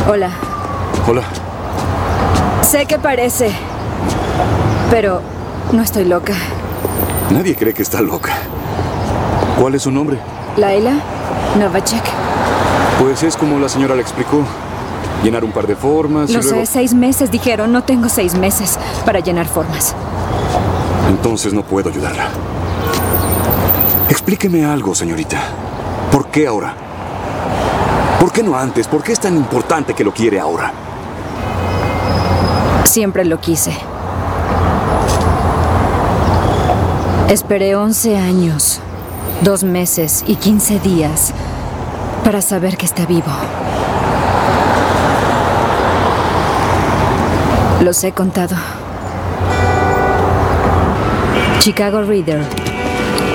Hola. Hola. Sé que parece, pero no estoy loca. Nadie cree que está loca. ¿Cuál es su nombre? Laila Novacek. Pues es como la señora le explicó. Llenar un par de formas Lo y luego... sé, 6 meses dijeron. No tengo 6 meses para llenar formas. Entonces no puedo ayudarla. Explíqueme algo, señorita. ¿Por qué ahora? ¿Por qué no antes? ¿Por qué es tan importante que lo quiere ahora? Siempre lo quise. Esperé 11 años, 2 meses y 15 días para saber que está vivo. Los he contado. Chicago Reader.